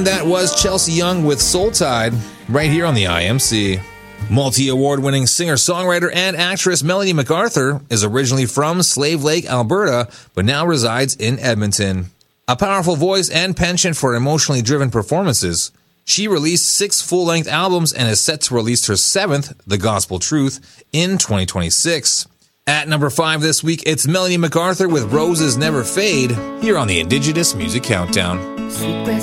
That was Chelsea Young with Soul Tide, right here on the IMC. Multi-award-winning singer-songwriter and actress Melanie MacArthur is originally from Slave Lake, Alberta, but now resides in Edmonton. A powerful voice and penchant for emotionally driven performances, she released 6 full-length albums and is set to release her 7th, The Gospel Truth, in 2026. At number 5 this week, it's Melanie MacArthur with Roses Never Fade, here on the Indigenous Music Countdown.